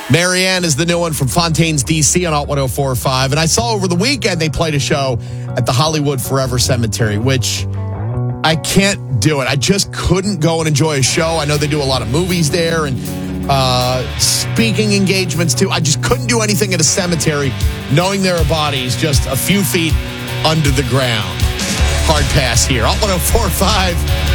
Marianne is the new one from Fontaine's, D.C. on Alt 104.5. And I saw over the weekend they played a show at the Hollywood Forever Cemetery, which I can't do it. I just couldn't go and enjoy a show. I know they do a lot of movies there and speaking engagements too. I just couldn't do anything at a cemetery knowing there are bodies just a few feet under the ground. Hard pass here. Alt 104.5.